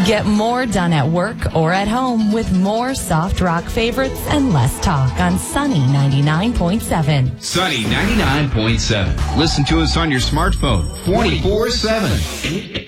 Get more done at work or at home with more soft rock favorites and less talk on Sunny 99.7. Sunny 99.7. Listen to us on your smartphone 24/7.